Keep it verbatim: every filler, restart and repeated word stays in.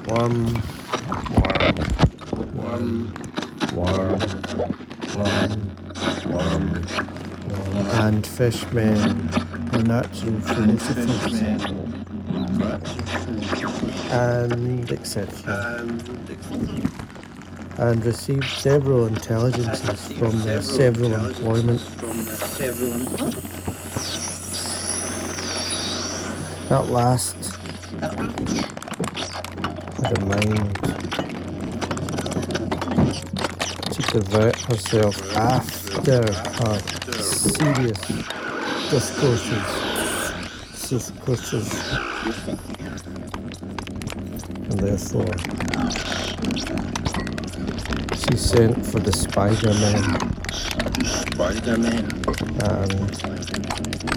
Worm, worm, worm, worm, worm, worm, worm, and fishmen are natural philosophers, and et cetera, and receive several intelligences from their several employment. At last, had a mind to divert herself after her serious discourses, discourses, and therefore she sent for the Spider-Man, and